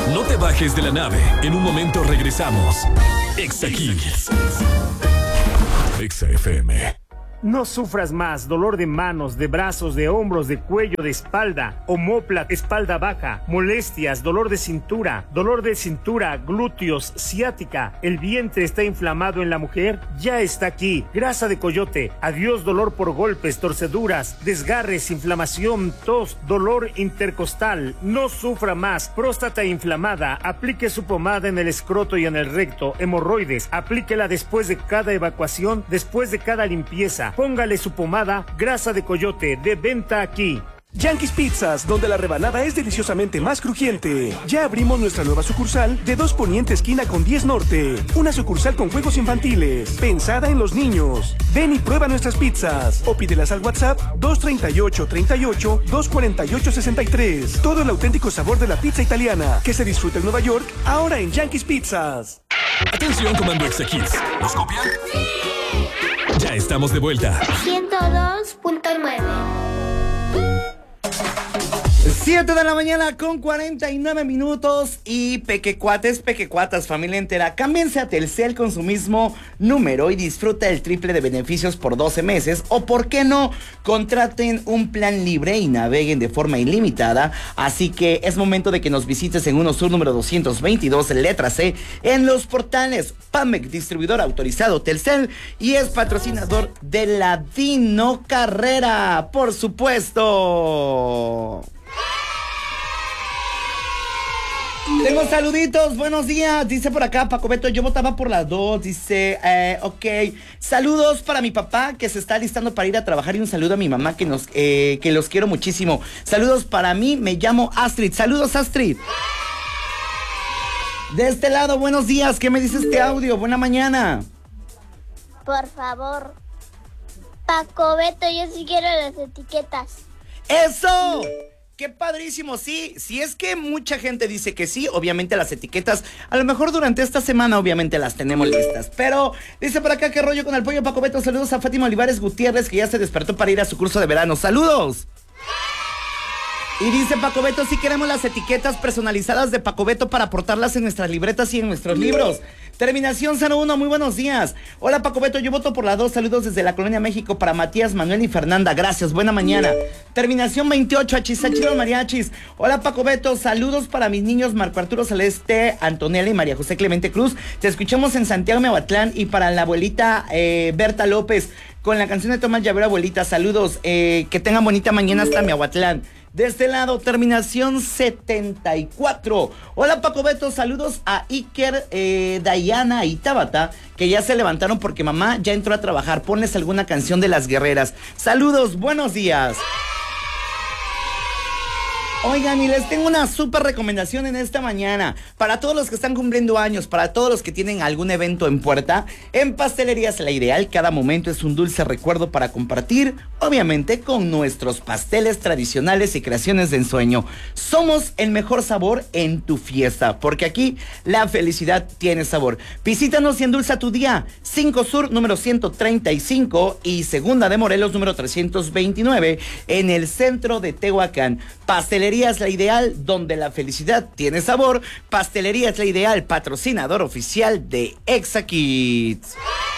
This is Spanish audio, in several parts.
No te bajes de la nave. En un momento regresamos. Exa Kids. Exa FM. No sufras más dolor de manos, de brazos, de hombros, de cuello, de espalda, omóplata, espalda baja, molestias, dolor de cintura, glúteos, ciática, el vientre está inflamado en la mujer, ya está aquí. Grasa de coyote, adiós dolor por golpes, torceduras, desgarres, inflamación, tos, dolor intercostal. No sufra más. Próstata inflamada, aplique su pomada en el escroto y en el recto. Hemorroides, aplíquela después de cada evacuación, después de cada limpieza. Póngale su pomada Grasa de Coyote, de venta aquí. Yankees Pizzas, donde la rebanada es deliciosamente más crujiente. Ya abrimos nuestra nueva sucursal de 2 Poniente esquina con 10 Norte. Una sucursal con juegos infantiles, pensada en los niños. Ven y prueba nuestras pizzas o pídelas al WhatsApp 238-38-248-63. Todo el auténtico sabor de la pizza italiana que se disfruta en Nueva York, ahora en Yankees Pizzas. Atención, comando Exa Kids. ¿Nos copian? Ya estamos de vuelta. 102.9. 7 de la mañana con 49 minutos y pequecuatas, familia entera, cámbiense a Telcel con su mismo número y disfruta el triple de beneficios por 12 meses o, ¿por qué no?, contraten un plan libre y naveguen de forma ilimitada. Así que es momento de que nos visites en UNOSUR número 222, letra C, en Los Portales. PAMEC, distribuidor autorizado Telcel y es patrocinador de la Dino Carrera, por supuesto. Tengo saluditos, buenos días, dice por acá Paco Beto, yo votaba por las 2, dice, ok, saludos para mi papá que se está listando para ir a trabajar y un saludo a mi mamá que los quiero muchísimo. Saludos para mí, me llamo Astrid, saludos Astrid. De este lado, buenos días, ¿qué me dice este audio? Buena mañana. Por favor, Paco Beto, yo sí quiero las etiquetas. ¡Eso! ¡Qué padrísimo! Sí, si es que mucha gente dice que sí, obviamente las etiquetas, a lo mejor durante esta semana obviamente las tenemos listas. Pero dice por acá, ¿qué rollo con el pollo Paco Beto? Saludos a Fátima Olivares Gutiérrez, que ya se despertó para ir a su curso de verano. ¡Saludos! Y dice Paco Beto, sí queremos las etiquetas personalizadas de Paco Beto para aportarlas en nuestras libretas y en nuestros libros. Terminación 01, muy buenos días. Hola Paco Beto, yo voto por la 2, saludos desde la Colonia México para Matías, Manuel y Fernanda, gracias, buena mañana. Terminación 28, Achisachiros Mariachis. Hola Paco Beto, saludos para mis niños Marco Arturo Celeste, Antonella y María José Clemente Cruz. Te escuchamos en Santiago Miahuatlán y para la abuelita Berta López con la canción de Tomás Llavero, abuelita, saludos, que tengan bonita mañana hasta Miahuatlán. De este lado, terminación 74. Hola Paco Beto, saludos a Iker, Dayana y Tabata, que ya se levantaron porque mamá ya entró a trabajar. Ponles alguna canción de las guerreras. Saludos, buenos días. Oigan, y les tengo una súper recomendación en esta mañana. Para todos los que están cumpliendo años, para todos los que tienen algún evento en puerta, en Pastelerías La Ideal, cada momento es un dulce recuerdo para compartir, obviamente con nuestros pasteles tradicionales y creaciones de ensueño. Somos el mejor sabor en tu fiesta, porque aquí la felicidad tiene sabor. Visítanos y endulza tu día. 5 Sur, número 135 y Segunda de Morelos, número 329, en el centro de Tehuacán. Pastelerías La Ideal, donde la felicidad tiene sabor. Pastelerías La Ideal, patrocinador oficial de Exa Kids.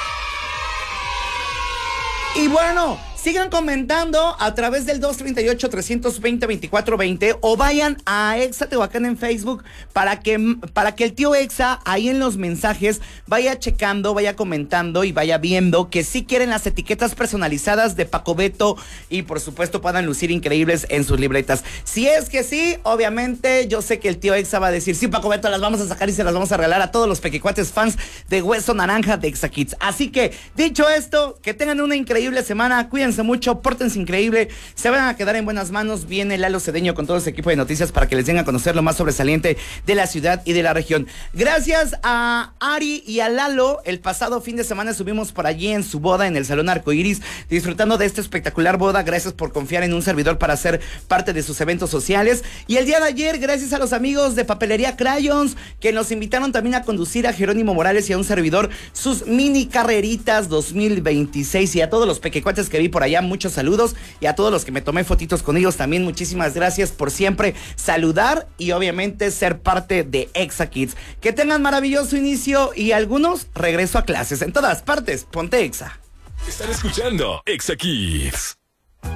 Y bueno, sigan comentando a través del 238-320-2420 o vayan a Exa Tehuacán en Facebook para que el tío Exa ahí en los mensajes vaya checando, vaya comentando y vaya viendo que sí quieren las etiquetas personalizadas de Paco Beto y por supuesto puedan lucir increíbles en sus libretas. Si es que sí, obviamente yo sé que el tío Exa va a decir, sí Paco Beto, las vamos a sacar y se las vamos a regalar a todos los pequecuates fans de Hueso Naranja de Exa Kids. Así que, dicho esto, que tengan una increíble semana, cuídense mucho, pórtense increíble, se van a quedar en buenas manos. Viene Lalo Cedeño con todo ese equipo de noticias para que les den a conocer lo más sobresaliente de la ciudad y de la región. Gracias a Ari y a Lalo, el pasado fin de semana estuvimos por allí en su boda en el Salón Arcoiris, disfrutando de esta espectacular boda. Gracias por confiar en un servidor para ser parte de sus eventos sociales. Y el día de ayer, gracias a los amigos de Papelería Crayons, que nos invitaron también a conducir a Jerónimo Morales y a un servidor sus mini carreritas 2026, y a todos los pequecuates que vi por por allá, muchos saludos. Y a todos los que me tomé fotitos con ellos también, muchísimas gracias por siempre saludar y obviamente ser parte de Exa Kids. Que tengan maravilloso inicio y algunos regreso a clases. En todas partes, ponte Exa. Están escuchando Exa Kids.